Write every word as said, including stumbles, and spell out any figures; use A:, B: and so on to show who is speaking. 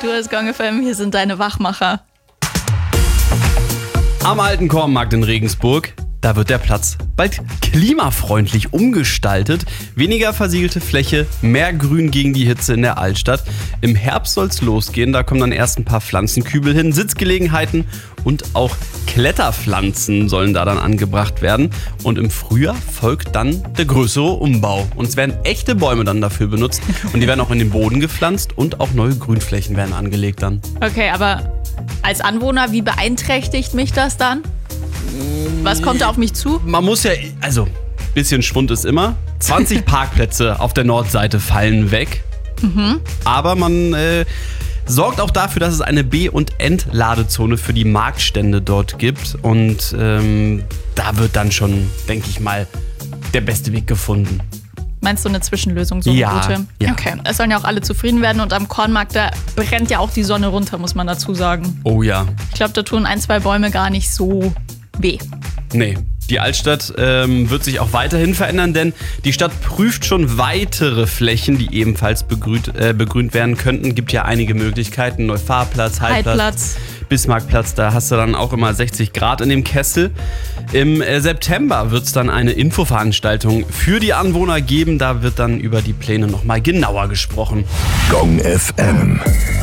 A: Du hast Gong F M, hier sind deine Wachmacher.
B: Am alten Kornmarkt in Regensburg, da wird der Platz bald klimafreundlich umgestaltet. Weniger versiegelte Fläche, mehr Grün gegen die Hitze in der Altstadt. Im Herbst soll's losgehen, da kommen dann erst ein paar Pflanzenkübel hin, Sitzgelegenheiten und auch Kletterpflanzen sollen da dann angebracht werden. Und im Frühjahr folgt dann der größere Umbau. Und es werden echte Bäume dann dafür benutzt und die werden auch in den Boden gepflanzt und auch neue Grünflächen werden angelegt dann.
A: Okay, aber als Anwohner, wie beeinträchtigt mich das dann? Was kommt da auf mich zu?
B: Man muss ja, also, bisschen Schwund ist immer. zwanzig Parkplätze auf der Nordseite fallen weg.
A: Mhm.
B: Aber man äh, sorgt auch dafür, dass es eine B- und Entladezone für die Marktstände dort gibt. Und ähm, da wird dann schon, denke ich mal, der beste Weg gefunden.
A: Meinst du eine Zwischenlösung, so eine
B: Ja,
A: gute?
B: ja.
A: Okay, es sollen ja auch alle zufrieden werden und am Kornmarkt, da brennt ja auch die Sonne runter, muss man dazu sagen.
B: Oh ja.
A: Ich glaube, da tun ein, zwei Bäume gar nicht so weh.
B: Nee, die Altstadt ähm, wird sich auch weiterhin verändern, denn die Stadt prüft schon weitere Flächen, die ebenfalls begrünt, äh, begrünt werden könnten. Gibt ja einige Möglichkeiten, Neufahrplatz, Heidplatz,
A: Heidplatz.
B: Bismarckplatz, da hast du dann auch immer sechzig Grad in dem Kessel. Im äh, September wird es dann eine Infoveranstaltung für die Anwohner geben, da wird dann über die Pläne nochmal genauer gesprochen.
C: Gong F M.